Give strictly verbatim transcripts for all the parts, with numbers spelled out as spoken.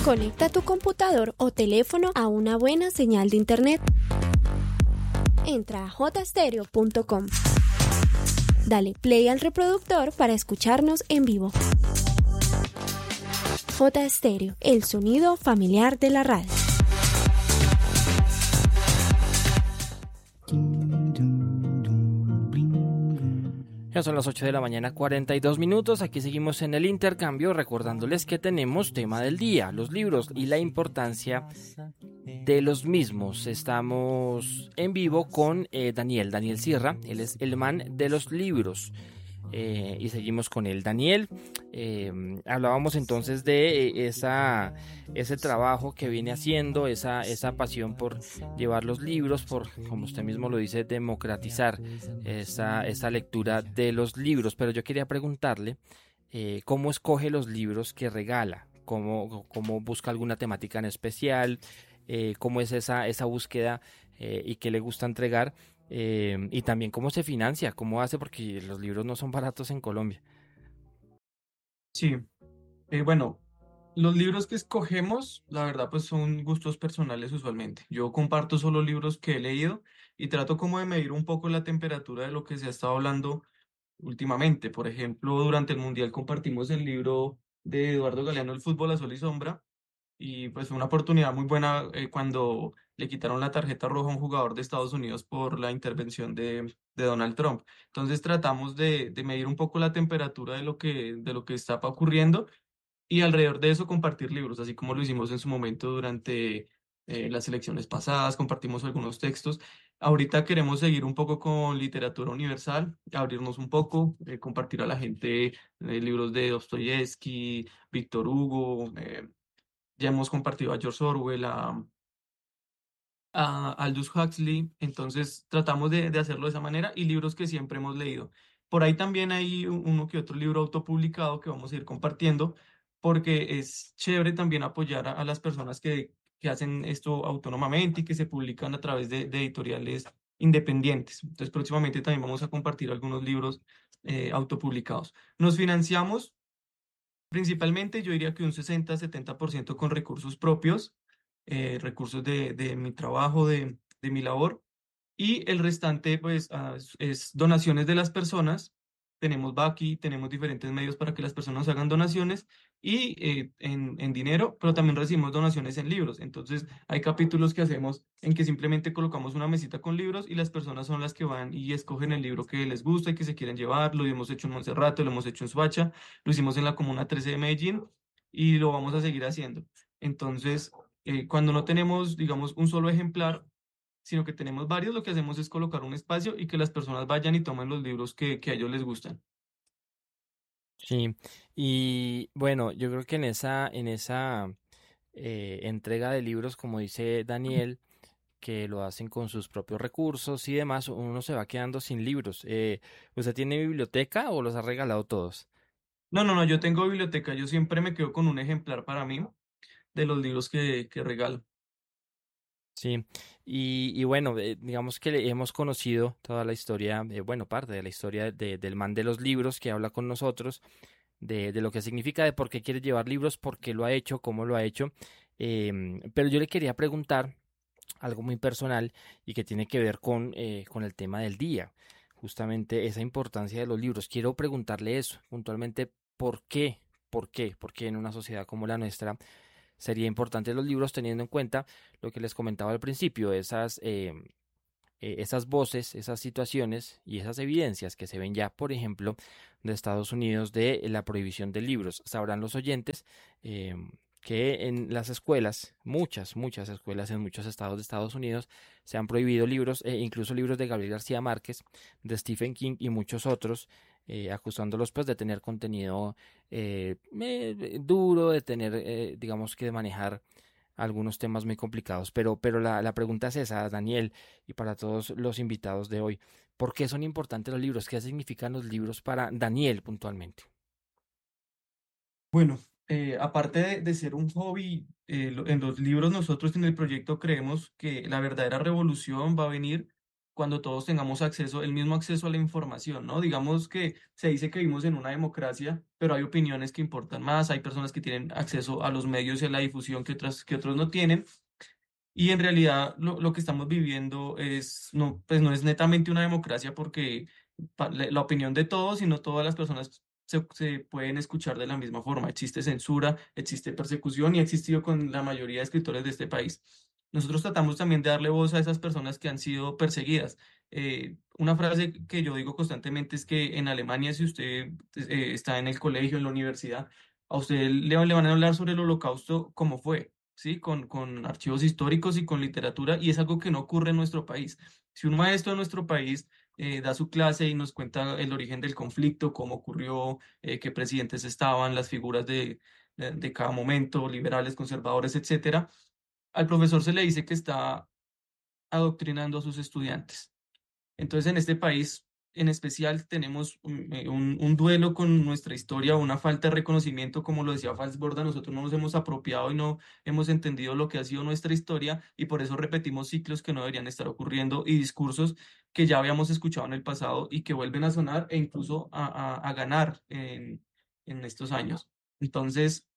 Conecta tu computador o teléfono a una buena señal de internet. Entra a j stereo punto com. Dale play al reproductor para escucharnos en vivo. J Stereo, el sonido familiar de la radio. Ya son las ocho de la mañana, cuarenta y dos minutos. Aquí seguimos en el intercambio, recordándoles que tenemos tema del día, los libros y la importancia de los mismos. Estamos en vivo con eh, Daniel, Daniel Sierra, él es el man de los libros. Eh, y seguimos con él. Daniel, eh, hablábamos entonces de eh, esa, ese trabajo que viene haciendo, esa, esa pasión por llevar los libros, por, como usted mismo lo dice, democratizar esa, esa lectura de los libros. Pero yo quería preguntarle eh, cómo escoge los libros que regala, cómo, cómo busca alguna temática en especial, eh, cómo es esa, esa búsqueda eh, y qué le gusta entregar. Eh, y también cómo se financia, cómo hace, porque los libros no son baratos en Colombia. Sí, eh, bueno, los libros que escogemos, la verdad, pues son gustos personales usualmente. Yo comparto solo libros que he leído y trato como de medir un poco la temperatura de lo que se ha estado hablando últimamente. Por ejemplo, durante el Mundial compartimos el libro de Eduardo Galeano, El fútbol a sol y sombra, y pues fue una oportunidad muy buena eh, cuando le quitaron la tarjeta roja a un jugador de Estados Unidos por la intervención de, de Donald Trump. Entonces tratamos de, de medir un poco la temperatura de lo que, de lo que está ocurriendo y alrededor de eso compartir libros, así como lo hicimos en su momento durante eh, las elecciones pasadas, compartimos algunos textos. Ahorita queremos seguir un poco con literatura universal, abrirnos un poco, eh, compartir a la gente eh, libros de Dostoyevsky, Víctor Hugo. eh, ya hemos compartido a George Orwell, a, a Aldous Huxley, entonces tratamos de, de hacerlo de esa manera y libros que siempre hemos leído. Por ahí también hay un- uno que otro libro autopublicado que vamos a ir compartiendo porque es chévere también apoyar a, a las personas que, que hacen esto autónomamente y que se publican a través de, de editoriales independientes. Entonces próximamente también vamos a compartir algunos libros eh, autopublicados. Nos financiamos principalmente, yo diría que un sesenta setenta por ciento con recursos propios, eh, recursos de, de mi trabajo, de, de mi labor, y el restante, pues, ah, es es donaciones de las personas. Tenemos Baki, tenemos diferentes medios para que las personas hagan donaciones y eh, en, en dinero, pero también recibimos donaciones en libros. Entonces, hay capítulos que hacemos en que simplemente colocamos una mesita con libros y las personas son las que van y escogen el libro que les gusta y que se quieren llevar. Lo hemos hecho en Monserrate, lo hemos hecho en Soacha, lo hicimos en la Comuna trece de Medellín y lo vamos a seguir haciendo. Entonces, eh, cuando no tenemos, digamos, un solo ejemplar, sino que tenemos varios, lo que hacemos es colocar un espacio y que las personas vayan y tomen los libros que, que a ellos les gustan. Sí, y bueno, yo creo que en esa, en esa eh, entrega de libros, como dice Daniel, que lo hacen con sus propios recursos y demás, uno se va quedando sin libros. Eh, ¿usted tiene biblioteca o los ha regalado todos? No, no, no, yo tengo biblioteca, yo siempre me quedo con un ejemplar para mí de los libros que, que regalo. Sí, y, y bueno, eh, digamos que le- hemos conocido toda la historia, eh, bueno, parte de la historia de- del man de los libros que habla con nosotros, de, de lo que significa, de por qué quiere llevar libros, por qué lo ha hecho, cómo lo ha hecho. Em, pero yo le quería preguntar algo muy personal y que tiene que ver con, eh, con el tema del día, justamente esa importancia de los libros. Quiero preguntarle eso, puntualmente, ¿por qué? ¿Por qué? Porque en una sociedad como la nuestra sería importante los libros teniendo en cuenta lo que les comentaba al principio, esas, eh, eh, esas voces, esas situaciones y esas evidencias que se ven ya, por ejemplo, de Estados Unidos de la prohibición de libros. Sabrán los oyentes eh, que en las escuelas, muchas, muchas escuelas en muchos estados de Estados Unidos, se han prohibido libros, eh, incluso libros de Gabriel García Márquez, de Stephen King y muchos otros, eh, acusándolos pues de tener contenido eh, eh, duro, de tener, eh, digamos que de manejar algunos temas muy complicados. Pero, pero la, la pregunta es esa, Daniel, y para todos los invitados de hoy. ¿Por qué son importantes los libros? ¿Qué significan los libros para Daniel puntualmente? Bueno, eh, aparte de, de ser un hobby, eh, lo- en los libros nosotros en el proyecto creemos que la verdadera revolución va a venir cuando todos tengamos acceso, el mismo acceso a la información, ¿no? Digamos que se dice que vivimos en una democracia, pero hay opiniones que importan más, hay personas que tienen acceso a los medios y a la difusión que otras, que otros no tienen. Y en realidad lo, lo que estamos viviendo es, no, pues no es netamente una democracia porque pa- la, la opinión de todos, sino todas las personas se, se pueden escuchar de la misma forma. Existe censura, existe persecución y ha existido con la mayoría de escritores de este país. Nosotros tratamos también de darle voz a esas personas que han sido perseguidas. Eh, una frase que yo digo constantemente es que en Alemania, si usted eh, está en el colegio, en la universidad, a usted le, le van a hablar sobre el holocausto como fue. ¿Sí? Con, con archivos históricos y con literatura, y es algo que no ocurre en nuestro país. Si un maestro de nuestro país eh, da su clase y nos cuenta el origen del conflicto, cómo ocurrió, eh, qué presidentes estaban, las figuras de, de, de cada momento, liberales, conservadores, etcétera, al profesor se le dice que está adoctrinando a sus estudiantes. Entonces, en este país en especial tenemos un, eh, un- un duelo con nuestra historia, una falta de reconocimiento, como lo decía Falsborda, nosotros no nos hemos apropiado y no hemos entendido lo que ha sido nuestra historia y por eso repetimos ciclos que no deberían estar ocurriendo y discursos que ya habíamos escuchado en el pasado y que vuelven a sonar e incluso a, a- a ganar en, en estos años. Entonces,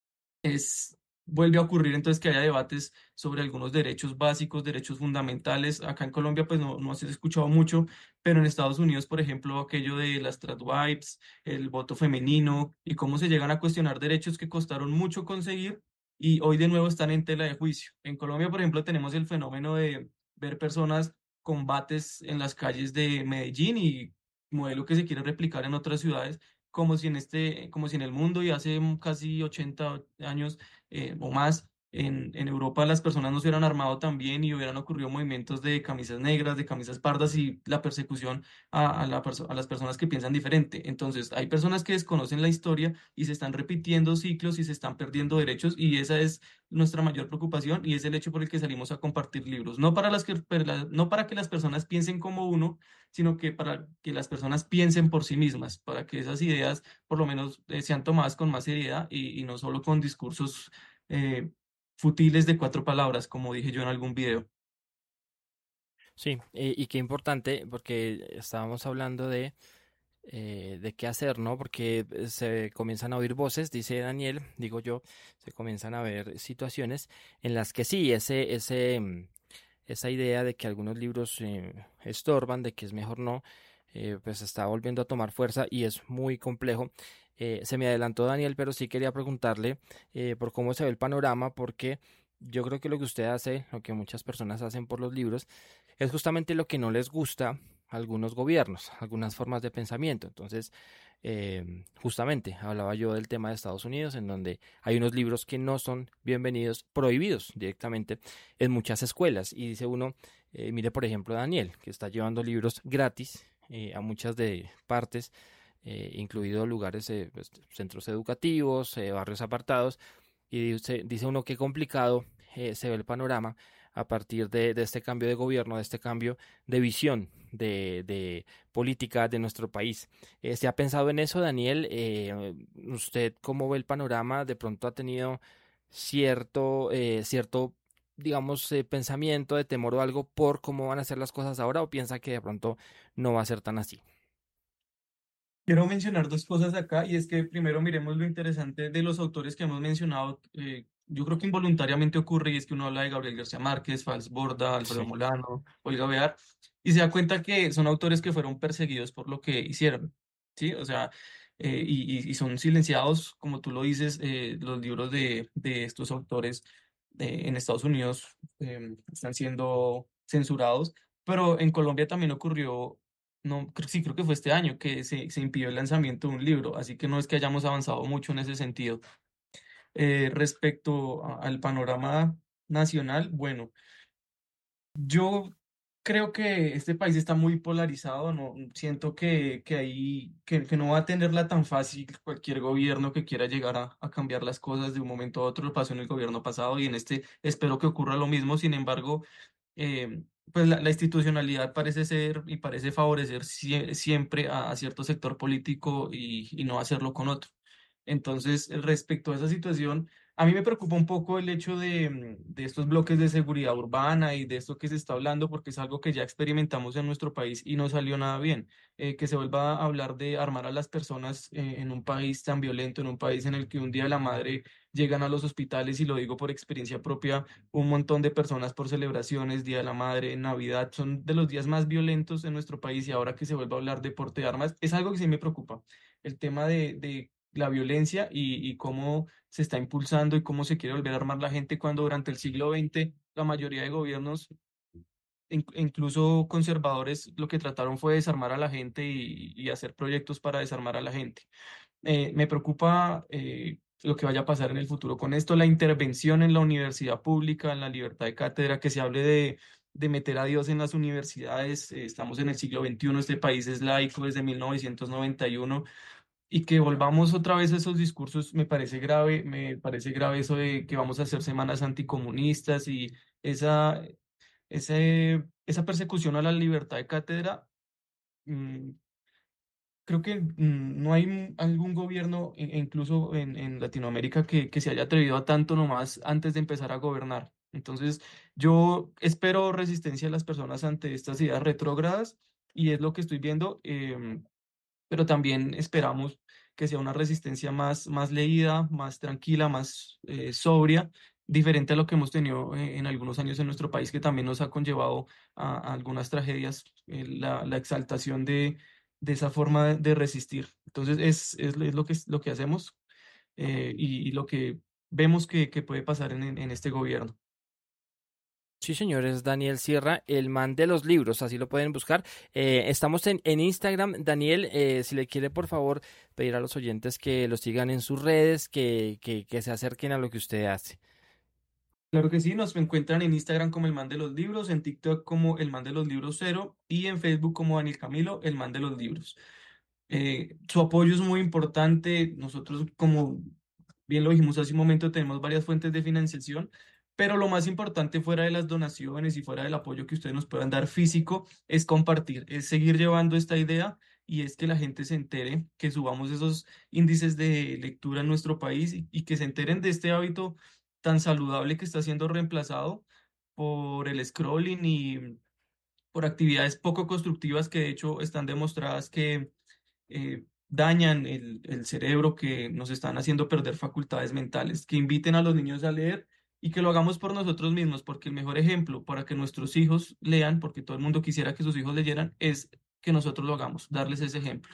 es, vuelve a ocurrir entonces que haya debates sobre algunos derechos básicos, derechos fundamentales. Acá en Colombia pues no, no se ha escuchado mucho, pero en Estados Unidos, por ejemplo, aquello de las trad wives, el voto femenino y cómo se llegan a cuestionar derechos que costaron mucho conseguir y hoy de nuevo están en tela de juicio. En Colombia, por ejemplo, tenemos el fenómeno de ver personas combates en las calles de Medellín y modelo que se quiere replicar en otras ciudades como si en este, como si en el mundo y hace casi ochenta años eh, o más, en, en Europa las personas no se hubieran armado tan bien y hubieran ocurrido movimientos de camisas negras, de camisas pardas y la persecución a, a, la perso- a las personas que piensan diferente. Entonces, hay personas que desconocen la historia y se están repitiendo ciclos y se están perdiendo derechos y esa es nuestra mayor preocupación y es el hecho por el que salimos a compartir libros. No para las que, para la- no para que las personas piensen como uno, sino que para que las personas piensen por sí mismas, para que esas ideas por lo menos eh, sean tomadas con más seriedad y, y no solo con discursos eh, futiles de cuatro palabras, como dije yo en algún video. Sí, eh, y qué importante, porque estábamos hablando de, eh, de qué hacer, ¿no? Porque eh, se comienzan a oír voces, dice Daniel, digo yo, se comienzan a ver situaciones en las que sí, ese, ese, mm, esa idea de que algunos libros eh, estorban, de que es mejor no, eh, pues está volviendo a tomar fuerza y es muy complejo. Eh, se me adelantó Daniel, pero sí quería preguntarle eh, por cómo se ve el panorama, porque yo creo que lo que usted hace, lo que muchas personas hacen por los libros, es justamente lo que no les gusta a algunos gobiernos, algunas formas de pensamiento. Entonces, eh, justamente hablaba yo del tema de Estados Unidos, en donde hay unos libros que no son bienvenidos, prohibidos directamente en muchas escuelas. Y dice uno, eh, mire por ejemplo Daniel, que está llevando libros gratis eh, a muchas de partes, eh, incluidos lugares, eh, pues, centros educativos, eh, barrios apartados, y dice, dice uno qué complicado eh, se ve el panorama a partir de, de este cambio de gobierno, de este cambio de visión de, de política de nuestro país. Eh, ¿se ha pensado en eso, Daniel? Eh, ¿usted cómo ve el panorama? ¿De pronto ha tenido cierto, eh, cierto, digamos, eh, pensamiento de temor o algo por cómo van a ser las cosas ahora o piensa que de pronto no va a ser tan así? Quiero mencionar dos cosas acá y es que primero miremos lo interesante de los autores que hemos mencionado. Eh, yo creo que involuntariamente ocurre y es que uno habla de Gabriel García Márquez, Fals Borda, Alfredo Sí. Molano, Olga Bear y se da cuenta que son autores que fueron perseguidos por lo que hicieron, ¿sí? O sea, eh, y, y- y son silenciados, como tú lo dices, eh, los libros de, de estos autores eh, en Estados Unidos eh, están siendo censurados, pero en Colombia también ocurrió no, creo- sí, creo que fue este año que se, se impidió el lanzamiento de un libro, así que no es que hayamos avanzado mucho en ese sentido. Eh, respecto a- al panorama nacional, bueno, yo creo que este país está muy polarizado, no siento que, que ahí que, que no va a tenerla tan fácil cualquier gobierno que quiera llegar a, a cambiar las cosas de un momento a otro. Lo pasó en el gobierno pasado y en este espero que ocurra lo mismo. Sin embargo, eh, pues la, la institucionalidad parece ser y parece favorecer sie- siempre a, a cierto sector político y, y no hacerlo con otro. Entonces, respecto a esa situación, a mí me preocupa un poco el hecho de, mm, de estos bloques de seguridad urbana y de esto que se está hablando, porque es algo que ya experimentamos en nuestro país y no salió nada bien. Eh, que se vuelva a hablar de armar a las personas eh, en un país tan violento, en un país en el que un día de la madre llegan a los hospitales, y lo digo por experiencia propia, un montón de personas por celebraciones, Día de la Madre, Navidad, son de los días más violentos en nuestro país, y ahora que se vuelve a hablar de porte de armas, es algo que sí me preocupa, el tema de, de la violencia y, y cómo se está impulsando y cómo se quiere volver a armar la gente cuando durante el siglo veinte la mayoría de gobiernos, in- incluso conservadores, lo que trataron fue desarmar a la gente y, y hacer proyectos para desarmar a la gente. Eh, me preocupa eh, lo que vaya a pasar en el futuro con esto, la intervención en la universidad pública, en la libertad de cátedra, que se hable de, de meter a Dios en las universidades. Eh, estamos en el siglo veintiuno, este país es laico desde mil novecientos noventa y uno, y que volvamos otra vez a esos discursos me parece grave, me parece grave eso de que vamos a hacer semanas anticomunistas y esa, ese, esa persecución a la libertad de cátedra. mm, Creo que mm, no hay mm, algún gobierno, e- e incluso en, en Latinoamérica, que, que se haya atrevido a tanto nomás antes de empezar a gobernar. Entonces, yo espero resistencia de las personas ante estas ideas retrógradas, y es lo que estoy viendo. Em, pero también esperamos que sea una resistencia más, más leída, más tranquila, más eh, sobria, diferente a lo que hemos tenido eh, en algunos años en nuestro país, que también nos ha conllevado a, a algunas tragedias, eh, la, la exaltación de, de esa forma de, de resistir. Entonces, es, es, es lo que, es lo que hacemos, eh, y, y lo que vemos que, que puede pasar en, en en este gobierno. Sí, señores, Daniel Sierra, el man de los libros, así lo pueden buscar. Eh, estamos en, en Instagram. Daniel, eh, si le quiere, por favor, pedir a los oyentes que lo sigan en sus redes, que, que, que se acerquen a lo que usted hace. Claro que sí, nos encuentran en Instagram como el man de los libros, en TikTok como el man de los libros cero, y en Facebook como Daniel Camilo, el man de los libros. Eh, su apoyo es muy importante. Nosotros, como bien lo dijimos hace un momento, tenemos varias fuentes de financiación, pero lo más importante, fuera de las donaciones y fuera del apoyo que ustedes nos puedan dar físico, es compartir, es seguir llevando esta idea, y es que la gente se entere, que subamos esos índices de lectura en nuestro país, y, y que se enteren de este hábito tan saludable que está siendo reemplazado por el scrolling y por actividades poco constructivas, que de hecho están demostradas que eh, dañan el, el cerebro, que nos están haciendo perder facultades mentales. Que inviten a los niños a leer, y que lo hagamos por nosotros mismos, porque el mejor ejemplo para que nuestros hijos lean, porque todo el mundo quisiera que sus hijos leyeran, es que nosotros lo hagamos, darles ese ejemplo.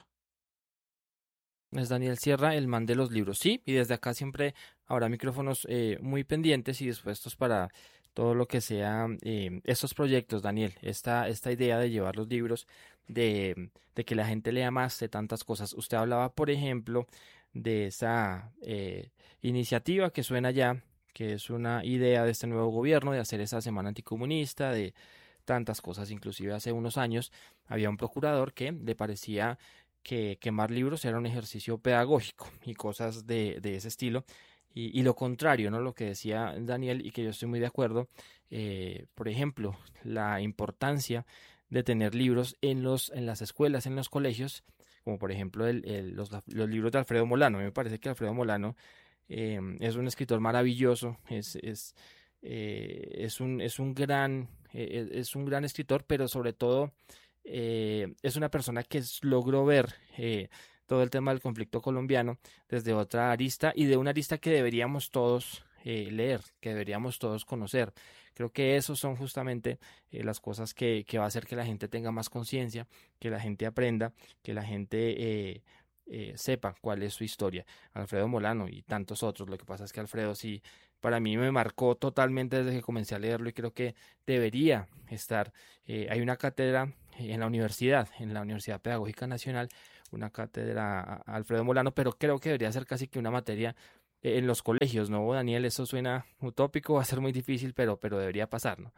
Es Daniel Sierra, el man de los libros. Sí, y desde acá siempre habrá micrófonos eh, muy pendientes y dispuestos para todo lo que sea eh, estos proyectos, Daniel. Esta, esta idea de llevar los libros, de, de que la gente lea más de tantas cosas. Usted hablaba, por ejemplo, de esa eh, iniciativa que suena ya, que es una idea de este nuevo gobierno de hacer esa semana anticomunista, de tantas cosas. Inclusive hace unos años había un procurador que le parecía que quemar libros era un ejercicio pedagógico y cosas de, de ese estilo. Y, y lo contrario, ¿no? Lo que decía Daniel y que yo estoy muy de acuerdo, eh, por ejemplo, la importancia de tener libros en los, en las escuelas, en los colegios, como por ejemplo el, el- los, los libros de Alfredo Molano. A mí me parece que Alfredo Molano eh, es un escritor maravilloso, es, es, eh, es un, es un gran, eh, es un gran escritor, pero sobre todo eh, es una persona que s- logró ver eh, todo el tema del conflicto colombiano desde otra arista, y de una arista que deberíamos todos eh, leer, que deberíamos todos conocer. Creo que esos son justamente eh, las cosas que, que va a hacer que la gente tenga más conciencia, que la gente aprenda, que la gente eh, eh, sepa cuál es su historia. Alfredo Molano y tantos otros. Lo que pasa es que Alfredo sí, para mí me marcó totalmente desde que comencé a leerlo, y creo que debería estar. Eh, hay una cátedra en la universidad, en la Universidad Pedagógica Nacional, una cátedra a- a Alfredo Molano, pero creo que debería ser casi que una materia eh, en los colegios, ¿no, Daniel? Eso suena utópico, va a ser muy difícil, pero, pero debería pasar, ¿no?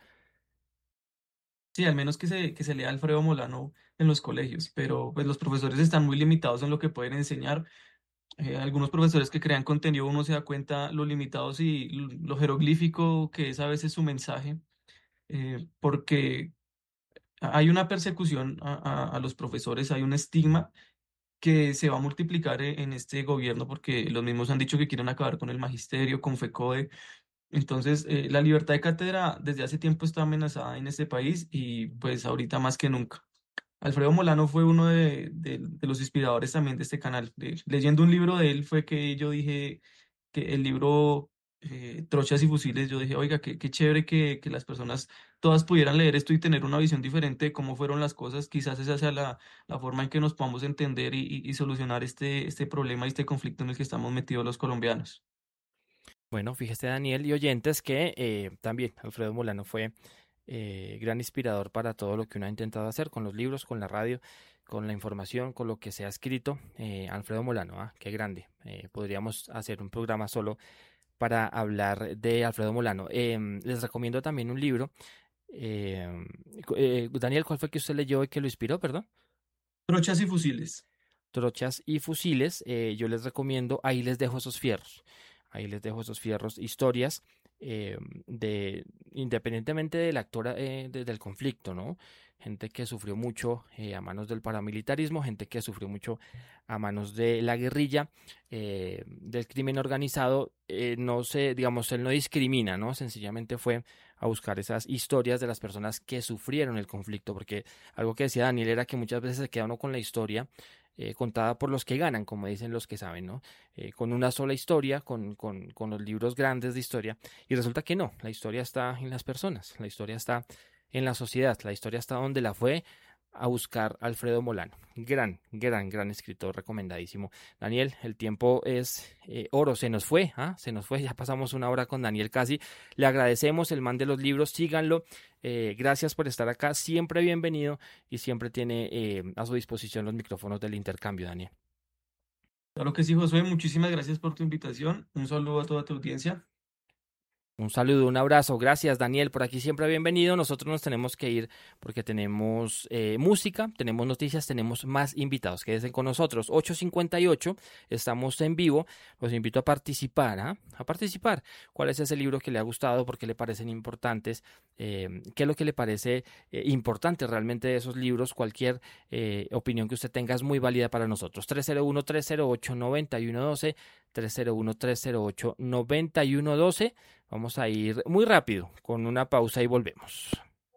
Sí, al menos que se, que se lea Alfredo Molano en los colegios, pero pues los profesores están muy limitados en lo que pueden enseñar. Eh, algunos profesores que crean contenido, uno se da cuenta lo limitados y l- lo jeroglífico que es a veces su mensaje, eh, porque hay una persecución a, a- a los profesores, hay un estigma que se va a multiplicar e- en este gobierno porque los mismos han dicho que quieren acabar con el magisterio, con FECODE. Entonces, eh, la libertad de cátedra desde hace tiempo está amenazada en este país y pues ahorita más que nunca. Alfredo Molano fue uno de, de- de los inspiradores también de este canal. De- leyendo un libro de él fue que yo dije que el libro eh, Trochas y Fusiles, yo dije, oiga, qué, qué chévere que, que las personas todas pudieran leer esto y tener una visión diferente de cómo fueron las cosas. Quizás esa sea la, la forma en que nos podamos entender y, y- y solucionar este, este problema y este conflicto en el que estamos metidos los colombianos. Bueno, fíjese Daniel y oyentes que eh, también Alfredo Molano fue eh, gran inspirador para todo lo que uno ha intentado hacer con los libros, con la radio, con la información, con lo que se ha escrito. Eh, Alfredo Molano, ah, qué grande. Eh, podríamos hacer un programa solo para hablar de Alfredo Molano. Em, les recomiendo también un libro. em, cu- eh, Daniel, ¿cuál fue que usted leyó y que lo inspiró, perdón? Trochas y Fusiles. Trochas y fusiles. Eh, yo les recomiendo, ahí les dejo esos fierros. Ahí les dejo esos fierros, historias eh, de, independientemente del actor eh, de- del conflicto, ¿no? Gente que sufrió mucho eh, a manos del paramilitarismo, gente que sufrió mucho a manos de la guerrilla, eh, del crimen organizado. Eh, no se, digamos, él no discrimina, ¿no? Sencillamente fue a buscar esas historias de las personas que sufrieron el conflicto, porque algo que decía Daniel era que muchas veces se queda uno con la historia eh, contada por los que ganan, como dicen los que saben, ¿no? Eh, con una sola historia, con, con, con los libros grandes de historia, y resulta que no, la historia está en las personas, la historia está en la sociedad, la historia está donde la fue a buscar Alfredo Molano. Gran, gran, gran escritor, recomendadísimo. Daniel, el tiempo es eh, oro, se nos fue, ¿ah? Se nos fue, ya pasamos una hora con Daniel casi. Le agradecemos el man de los libros, síganlo. Eh, gracias por estar acá, siempre bienvenido y siempre tiene eh, a su disposición los micrófonos del intercambio, Daniel. Claro que sí, Josué, muchísimas gracias por tu invitación. Un saludo a toda tu audiencia. Un saludo, un abrazo. Gracias, Daniel. Por aquí siempre bienvenido. Nosotros nos tenemos que ir porque tenemos eh, música, tenemos noticias, tenemos más invitados. Quédense con nosotros. ocho cincuenta y ocho, estamos en vivo. Los invito a participar, ¿ah? A participar. ¿Cuál es ese libro que le ha gustado? ¿Por qué le parecen importantes? Eh, ¿Qué es lo que le parece eh, importante realmente de esos libros? Cualquier eh, opinión que usted tenga es muy válida para nosotros. tres cero uno, tres cero ocho, nueve uno uno dos, tres cero uno, tres cero ocho, nueve uno uno dos. Vamos a ir muy rápido con una pausa y volvemos.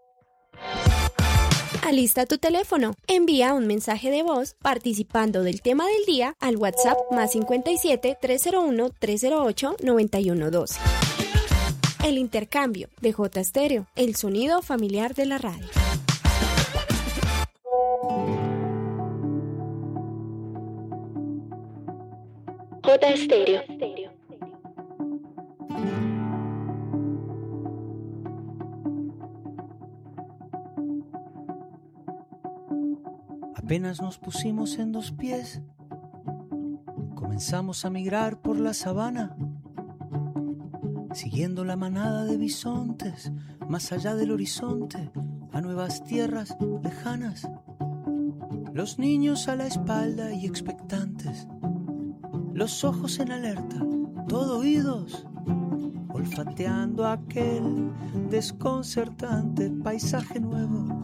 Alista tu teléfono. Envía un mensaje de voz participando del tema del día al WhatsApp más cincuenta y siete, trescientos uno, trescientos ocho, noventa y uno doce. El intercambio de J Stereo, el sonido familiar de la radio. J Stereo. Apenas nos pusimos en dos pies, comenzamos a migrar por la sabana, siguiendo la manada de bisontes, más allá del horizonte, a nuevas tierras lejanas. Los niños a la espalda y expectantes, los ojos en alerta, todo oídos, olfateando aquel desconcertante paisaje nuevo.